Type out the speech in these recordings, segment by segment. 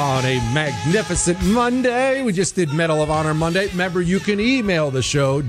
On a magnificent Monday. We just did Medal of Honor Monday. Remember, you can email the show,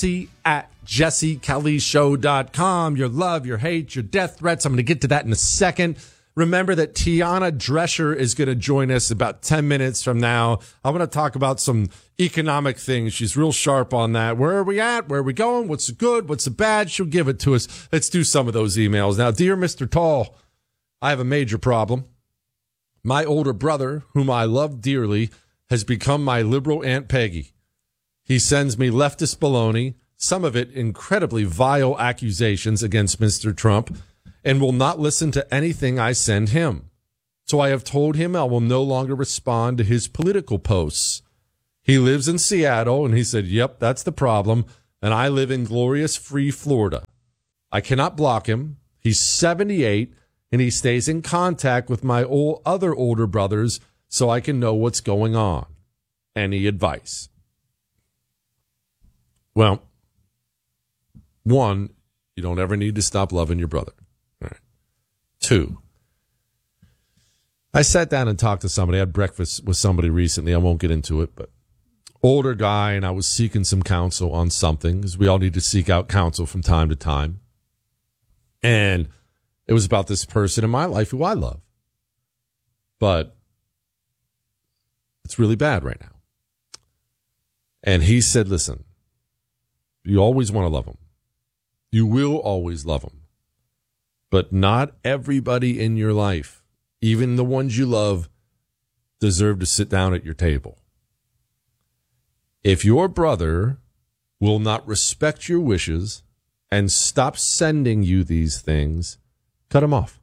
jesse@jessekellyshow.com. Your love, your hate, your death threats. I'm going to get to that in a second. Remember that Tiana Drescher is going to join us about 10 minutes from now. I'm going to talk about some economic things. She's real sharp on that. Where are we at? Where are we going? What's the good? What's the bad? She'll give it to us. Let's do some of those emails. Now, dear Mr. Tall, I have a major problem. My older brother, whom I love dearly, has become my liberal Aunt Peggy. He sends me leftist baloney, some of it incredibly vile accusations against Mr. Trump, and will not listen to anything I send him. So I have told him I will no longer respond to his political posts. He lives in Seattle, and he said, yep, that's the problem, and I live in glorious free Florida. I cannot block him. He's 78. And he stays in contact with my other older brothers so I can know what's going on. Any advice? Well, one, you don't ever need to stop loving your brother. All right. Two, I sat down and talked to somebody. I had breakfast with somebody recently. I won't get into it, but older guy, and I was seeking some counsel on something because we all need to seek out counsel from time to time. And it was about this person in my life who I love. But it's really bad right now. And he said, listen, you always want to love him. You will always love him. But not everybody in your life, even the ones you love, deserve to sit down at your table. If your brother will not respect your wishes and stop sending you these things, cut him off.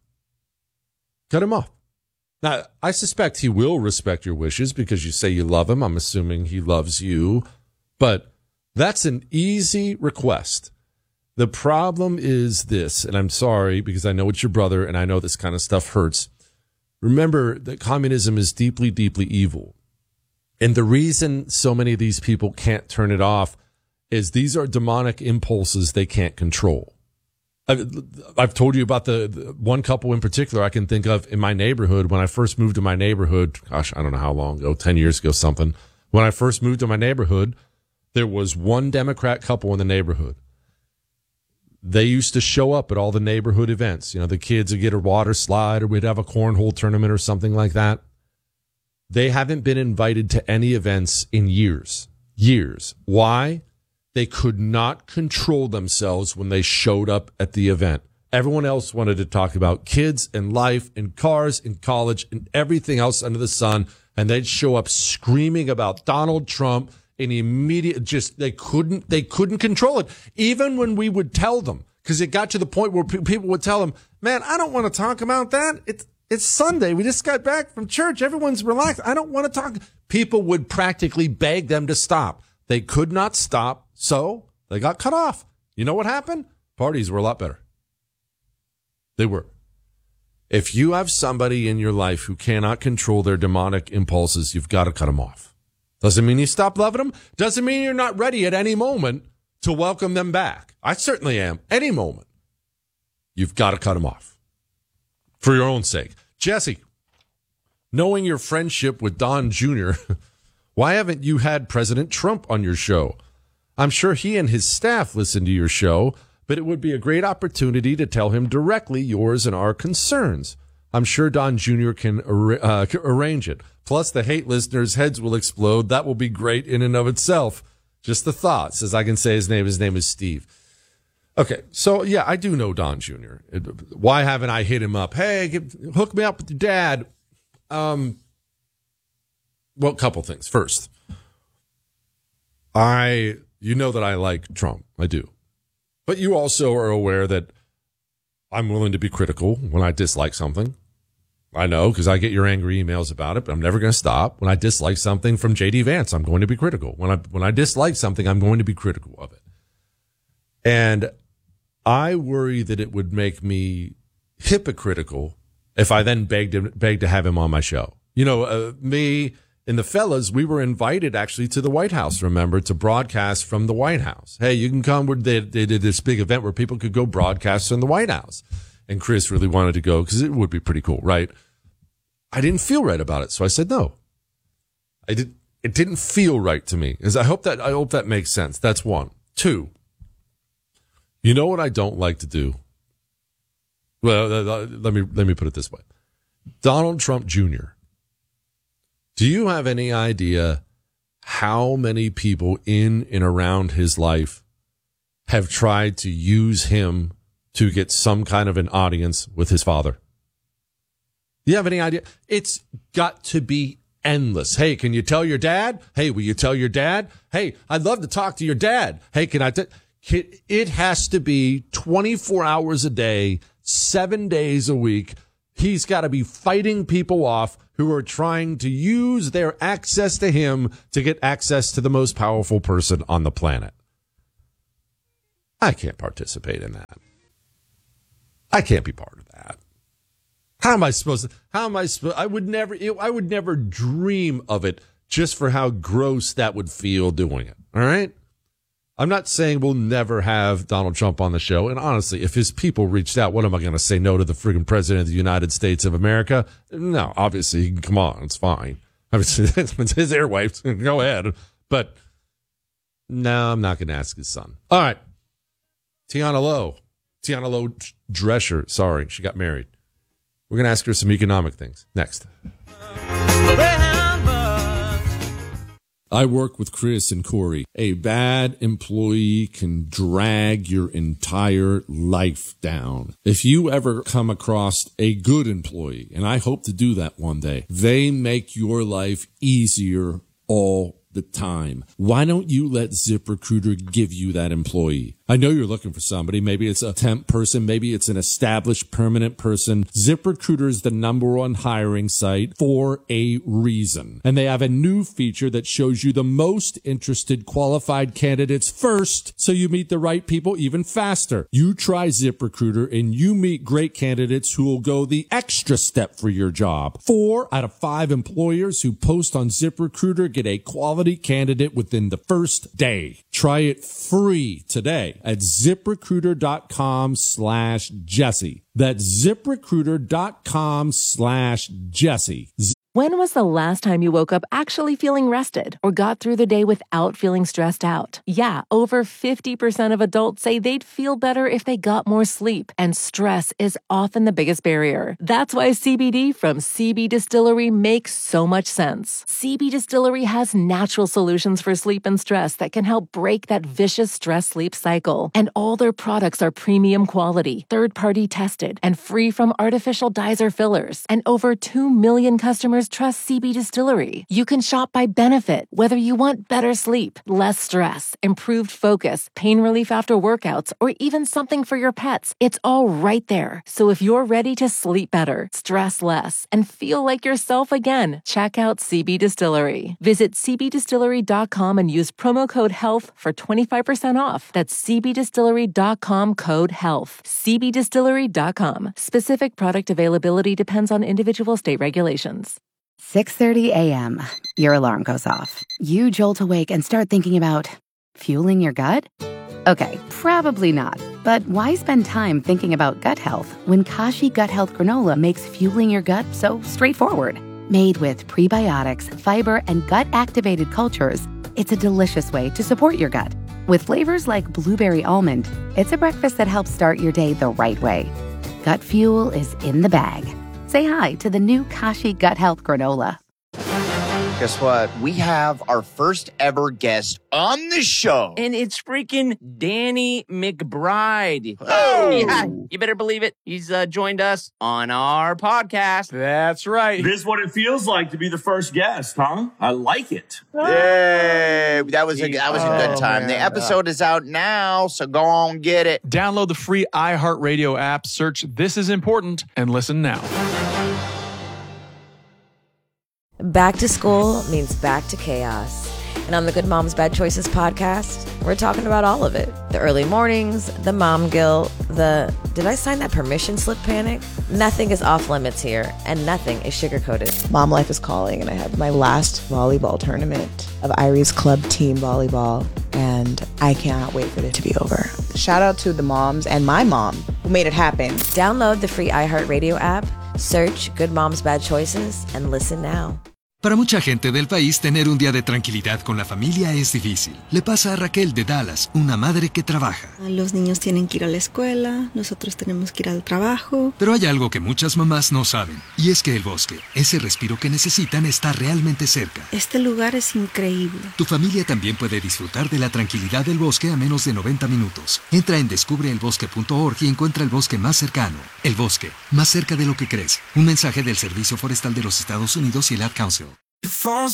Cut him off. Now, I suspect he will respect your wishes because you say you love him. I'm assuming he loves you. But that's an easy request. The problem is this, and I'm sorry because I know it's your brother and I know this kind of stuff hurts. Remember that communism is deeply, deeply evil. And the reason so many of these people can't turn it off is these are demonic impulses they can't control. I've told you about the one couple in particular I can think of in my neighborhood. When I first moved to my neighborhood, gosh, I don't know how long ago, 10 years ago, something. When I first moved to my neighborhood, there was one Democrat couple in the neighborhood. They used to show up at all the neighborhood events. You know, the kids would get a water slide or we'd have a cornhole tournament or something like that. They haven't been invited to any events in years. Years. Why? They could not control themselves when they showed up at the event. Everyone else wanted to talk about kids and life and cars and college and everything else under the sun. And they'd show up screaming about Donald Trump and they couldn't control it. Even when we would tell them, because it got to the point where people would tell them, man, I don't want to talk about that. It's Sunday. We just got back from church. Everyone's relaxed. I don't want to talk. People would practically beg them to stop. They could not stop, so they got cut off. You know what happened? Parties were a lot better. They were. If you have somebody in your life who cannot control their demonic impulses, you've got to cut them off. Doesn't mean you stop loving them. Doesn't mean you're not ready at any moment to welcome them back. I certainly am. Any moment. You've got to cut them off. For your own sake. Jesse, knowing your friendship with Don Jr., why haven't you had President Trump on your show? I'm sure he and his staff listen to your show, but it would be a great opportunity to tell him directly yours and our concerns. I'm sure Don Jr. can arrange it. Plus, the hate listeners' heads will explode. That will be great in and of itself. Just the thoughts, as I can say his name. His name is Steve. Okay, so, yeah, I do know Don Jr. Why haven't I hit him up? Hey, hook me up with your dad. Well, a couple things. First, you know that I like Trump. I do. But you also are aware that I'm willing to be critical when I dislike something. I know, because I get your angry emails about it, but I'm never going to stop. When I dislike something from J.D. Vance, I'm going to be critical. When I dislike something, I'm going to be critical of it. And I worry that it would make me hypocritical if I then begged to have him on my show. You know, me and the fellas, we were invited actually to the White House, remember, to broadcast from the White House. Hey, you can come. They did this big event where people could go broadcast from the White House. And Chris really wanted to go because it would be pretty cool, right? I didn't feel right about it. So I said no. It didn't feel right to me. I hope that makes sense. That's one. Two, you know what I don't like to do? Well, let me put it this way. Donald Trump Jr., do you have any idea how many people in and around his life have tried to use him to get some kind of an audience with his father? Do you have any idea? It's got to be endless. Hey, can you tell your dad? Hey, will you tell your dad? Hey, I'd love to talk to your dad. Hey, can I? It has to be 24 hours a day, 7 days a week. He's got to be fighting people off who are trying to use their access to him to get access to the most powerful person on the planet. I can't participate in that. I can't be part of that. How am I supposed to? I would never dream of it just for how gross that would feel doing it. All right. I'm not saying we'll never have Donald Trump on the show. And honestly, if his people reached out, what am I going to say? No to the friggin' president of the United States of America? No, obviously he can come on. It's fine. It's his airwaves. Go ahead. But no, I'm not going to ask his son. All right. Tiana Lowe Drescher. Sorry, she got married. We're going to ask her some economic things next. I work with Chris and Corey. A bad employee can drag your entire life down. If you ever come across a good employee, and I hope to do that one day, they make your life easier all the time. Why don't you let ZipRecruiter give you that employee? I know you're looking for somebody. Maybe it's a temp person. Maybe it's an established permanent person. ZipRecruiter is the #1 hiring site for a reason. And they have a new feature that shows you the most interested qualified candidates first, so you meet the right people even faster. You try ZipRecruiter and you meet great candidates who will go the extra step for your job. 4 out of 5 employers who post on ZipRecruiter get a quality candidate within the first day. Try it free today at ZipRecruiter.com/Jesse. That's ZipRecruiter.com/Jesse. When was the last time you woke up actually feeling rested or got through the day without feeling stressed out? Yeah, over 50% of adults say they'd feel better if they got more sleep, and stress is often the biggest barrier. That's why CBD from CB Distillery makes so much sense. CB Distillery has natural solutions for sleep and stress that can help break that vicious stress-sleep cycle. And all their products are premium quality, third-party tested, and free from artificial dyes or fillers. And over 2 million customers trust CB Distillery. You can shop by benefit, whether you want better sleep, less stress, improved focus, pain relief after workouts, or even something for your pets. It's all right there. So if you're ready to sleep better, stress less, and feel like yourself again, check out CB Distillery. Visit cbdistillery.com and use promo code HEALTH for 25% off. That's cbdistillery.com code HEALTH. cbdistillery.com. Specific product availability depends on individual state regulations. 6:30 a.m. Your alarm goes off. You jolt awake and start thinking about fueling your gut? Okay, probably not. But why spend time thinking about gut health when Kashi Gut Health Granola makes fueling your gut so straightforward? Made with prebiotics, fiber, and gut-activated cultures, it's a delicious way to support your gut. With flavors like blueberry almond, it's a breakfast that helps start your day the right way. Gut fuel is in the bag. Say hi to the new Kashi Gut Health Granola. Guess what? We have our first ever guest on the show. And it's freaking Danny McBride. Oh! Yeah, you better believe it. He's joined us on our podcast. That's right. This is what it feels like to be the first guest, huh? I like it. Yay! That was a good time. Man. The episode is out now, so go on get it. Download the free iHeartRadio app, search This Is Important, and listen now. Back to school means back to chaos. And on the Good Moms Bad Choices podcast, we're talking about all of it. The early mornings, the mom guilt, the did I sign that permission slip panic? Nothing is off limits here, and nothing is sugar-coated. Mom life is calling, and I have my last volleyball tournament of Irie's club team volleyball, and I cannot wait for it to be over. Shout out to the moms and my mom who made it happen. Download the free iHeartRadio app, Search Good Moms Bad Choices and listen now. Para mucha gente del país, tener un día de tranquilidad con la familia es difícil. Le pasa a Raquel de Dallas, una madre que trabaja. Los niños tienen que ir a la escuela, nosotros tenemos que ir al trabajo. Pero hay algo que muchas mamás no saben, y es que el bosque, ese respiro que necesitan, está realmente cerca. Este lugar es increíble. Tu familia también puede disfrutar de la tranquilidad del bosque a menos de 90 minutos. Entra en descubreelbosque.org y encuentra el bosque más cercano. El bosque, más cerca de lo que crees. Un mensaje del Servicio Forestal de los Estados Unidos y el Ad Council. Phone's